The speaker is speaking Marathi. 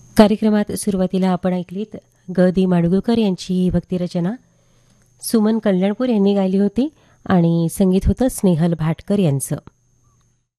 कार्यक्रमात सुरुवातीला आपण ऐकलीत ग दी माडगुळकर यांची ही भक्तिरचना सुमन कल्याणपूर यांनी गायली होती आणि संगीत होतं स्नेहल भाटकर यांचं.